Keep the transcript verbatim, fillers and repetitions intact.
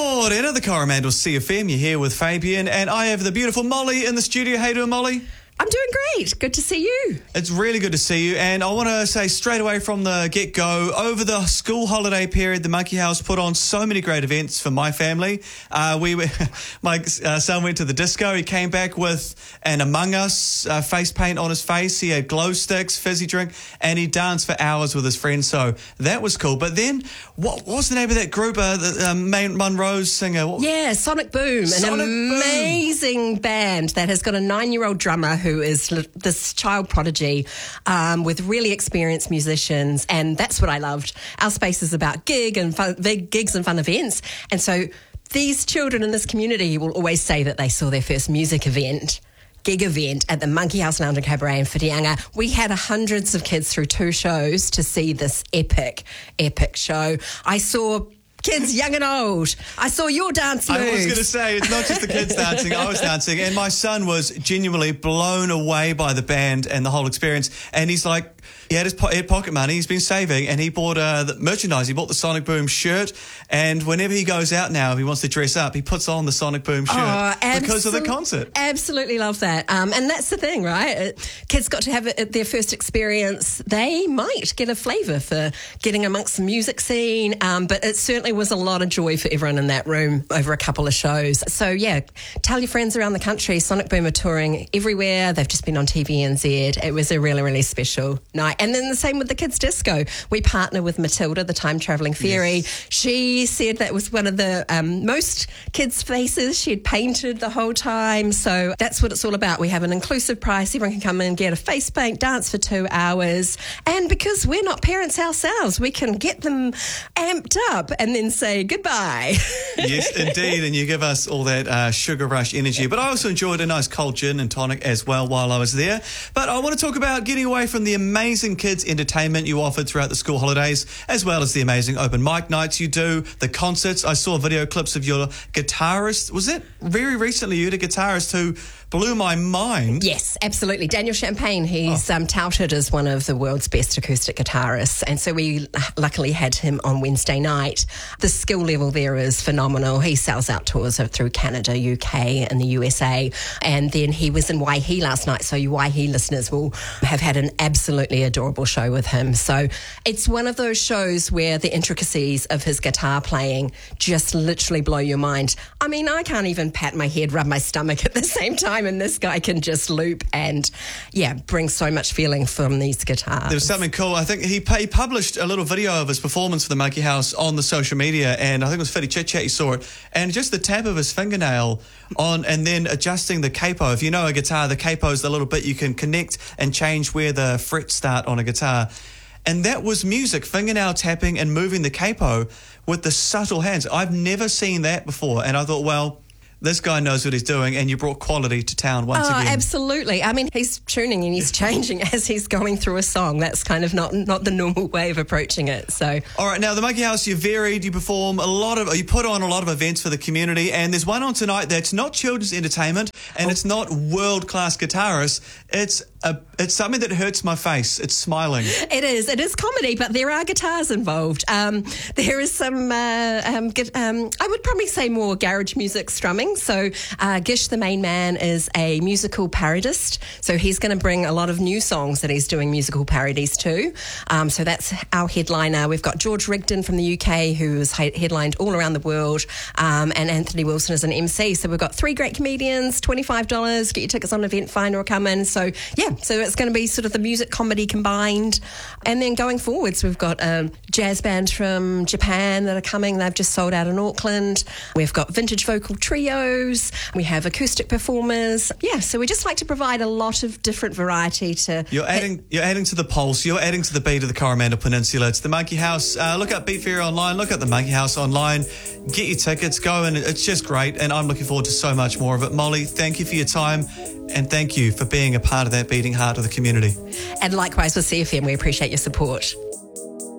Morena, the Coromandel C F M. You're here with Fabian, and I have the beautiful Molly in the studio. How you doing, Molly? I'm doing great. Good to see you. It's really good to see you, and I want to say straight away from the get-go, over the school holiday period, the Monkey House put on so many great events for my family. Uh, we were, my uh, son went to the disco. He came back with an Among Us uh, face paint on his face. He had glow sticks, fizzy drink, and he danced for hours with his friends. So that was cool. But then, what, what was the name of that group? Uh, the um, Monroe's singer. What? Yeah, Sonic Boom, Sonic an amazing Boom. band that has got a nine-year-old drummer who is this child prodigy um, with really experienced musicians, and that's what I loved. Our space is about gig and fun, big gigs and fun events, and so these children in this community will always say that they saw their first music event, gig event at the Monkey House Lounge and Cabaret in Whitianga. We had hundreds of kids through two shows to see this epic, epic show. I saw kids young and old. I saw your dance moves. I was going to say, it's not just the kids dancing, I was dancing, and my son was genuinely blown away by the band and the whole experience. And he's like, he had his po- he had pocket money, he's been saving, and he bought uh, the merchandise. He bought the Sonic Boom shirt, and whenever he goes out now, if he wants to dress up, he puts on the Sonic Boom shirt oh, because of the concert. Absolutely love that. Um, and that's the thing, right? It, kids got to have it, their first experience. They might get a flavour for getting amongst the music scene, um, but it certainly was a lot of joy for everyone in that room over a couple of shows. So, yeah, tell your friends around the country. Sonic Boom are touring everywhere. They've just been on T V N Z. It was a really, really special night. And then the same with the Kids Disco. We partner with Matilda, the Time Travelling Fairy. Yes. She said that was one of the um, most kids' faces she had painted the whole time. So that's what it's all about. We have an inclusive price. Everyone can come in and get a face paint, dance for two hours. And because we're not parents ourselves, we can get them amped up and then say goodbye. Yes, indeed. And you give us all that uh, sugar rush energy. But I also enjoyed a nice cold gin and tonic as well while I was there. But I want to talk about getting away from the amazing kids entertainment you offered throughout the school holidays, as well as the amazing open mic nights you do, the concerts. I saw video clips of your guitarist. Was it very recently you had a guitarist who blew my mind? Yes, absolutely. Daniel Champagne, he's oh. um, touted as one of the world's best acoustic guitarists, and so we luckily had him on Wednesday night. The skill level there is phenomenal. He sells out tours through Canada, U K and the U S A, and then he was in Waihi last night, so you Waihi listeners will have had an absolutely adorable show with him. So it's one of those shows where the intricacies of his guitar playing just literally blow your mind. I mean, I can't even pat my head, rub my stomach at the same time, and this guy can just loop and, yeah, bring so much feeling from these guitars. There was something cool. I think he, he published a little video of his performance for the Monkey House on the social media, and I think it was Fitty Chit Chat, you saw it, and just the tap of his fingernail on, and then adjusting the capo. If you know a guitar, the capo is the little bit you can connect and change where the frets start on a guitar. And that was music, fingernail tapping and moving the capo with the subtle hands. I've never seen that before, and I thought, well, this guy knows what he's doing, and you brought quality to town once oh, again. Absolutely. I mean, he's tuning and he's changing as he's going through a song. That's kind of not not the normal way of approaching it. So, all right, now the Monkey House, you varied, you perform a lot of, you put on a lot of events for the community, and there's one on tonight that's not children's entertainment, and oh. it's not world-class guitarists. It's a, it's something that hurts my face. It's smiling. It is. It is comedy, but there are guitars involved. Um, there is some, uh, um, um, I would probably say more garage music strumming. So uh, Gish, the main man, is a musical parodist. So he's going to bring a lot of new songs that he's doing musical parodies to. Um, so that's our headliner. We've got George Rigdon from the U K, who has headlined all around the world, um, and Anthony Wilson is an M C. So we've got three great comedians, twenty-five dollars. Get your tickets on Event Finder or come in. So, yeah, so it's going to be sort of the music comedy combined. And then going forwards, we've got a jazz band from Japan that are coming. They've just sold out in Auckland. We've got vintage vocal trios. We have acoustic performers. Yeah, so we just like to provide a lot of different variety to... You're adding you're adding to the pulse. You're adding to the beat of the Coromandel Peninsula. It's the Monkey House. Uh, look up Beat Fair online. Look at the Monkey House online. Get your tickets. Go, and it's just great. And I'm looking forward to so much more of it. Molly, thank you for your time. And thank you for being a part of that beating heart of the community. And likewise with C F M, we appreciate your support.